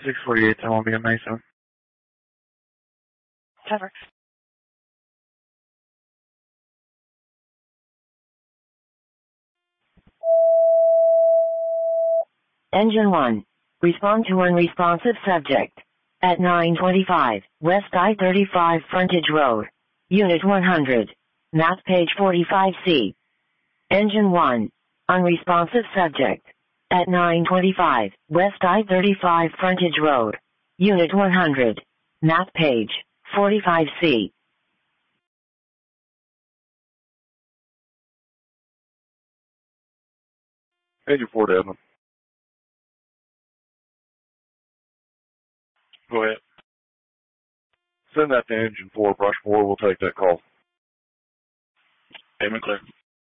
648, I won't be in Mesa. That works. Engine 1. Respond to unresponsive subject. At 925, West I-35 Frontage Road. Unit 100. Map page 45C. Engine 1. Unresponsive subject. At 925, West I-35 Frontage Road. Unit 100. Map page 45C. Engine 4 to Edmund. Go ahead. Send that to Engine 4, Brush 4, we'll take that call. Edmund clear.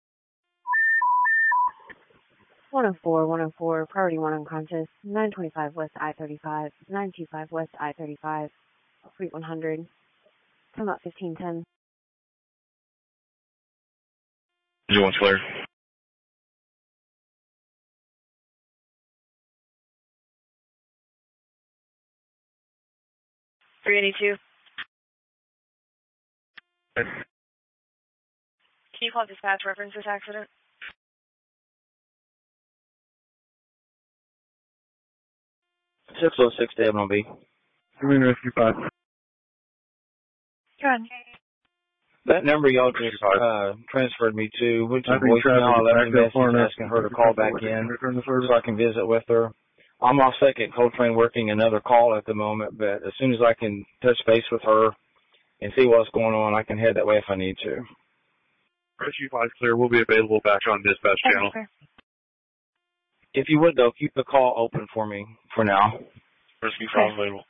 104, priority 1 unconscious, 925 West I-35, 925 West I-35, Fleet 100, come up 1510. Engine 1's clear. .382. Can you call dispatch reference this accident? 606 to Edmund B. Marine Rescue 5. Go ahead. That number y'all just transferred me to, went to voicemail. I left a message asking her to call back in so I can visit with her. I'm off second Coltrane working another call at the moment, but as soon as I can touch base with her and see what's going on, I can head that way if I need to. Rescue 5 clear. We'll be available back on dispatch channel. If you would, though, keep the call open for me for now. Rescue 5 available.